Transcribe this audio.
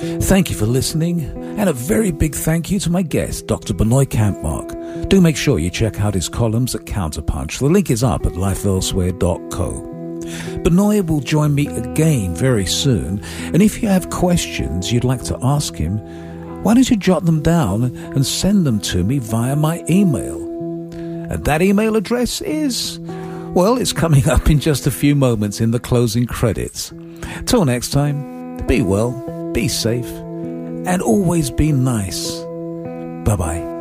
Thank you for listening, and a very big thank you to my guest, Dr. Benoit Kampmark. Do make sure you check out his columns at Counterpunch. The link is up at lifeelsewhere.co. Benoit will join me again very soon, and if you have questions you'd like to ask him, why don't you jot them down and send them to me via my email? And that email address is, well, it's coming up in just a few moments in the closing credits. Till next time, be well, be safe, and always be nice. Bye-bye.